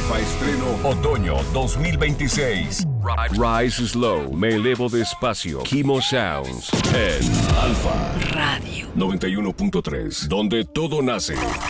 Alfa estreno Otoño 2026. Rise Slow, me elevo despacio. Kimo Sounds en Alfa Radio 91.3, donde todo nace.